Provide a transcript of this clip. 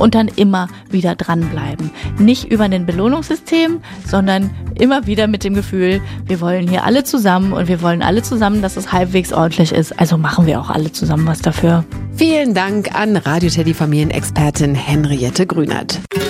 und dann immer wieder dranbleiben. Nicht über ein Belohnungssystem, sondern immer wieder mit dem Gefühl, wir wollen hier alle zusammen und wir wollen alle zusammen, dass es halbwegs ordentlich ist. Also machen wir auch alle zusammen was dafür. Vielen Dank an Radio Teddy Familienexpertin Henriette Grünert.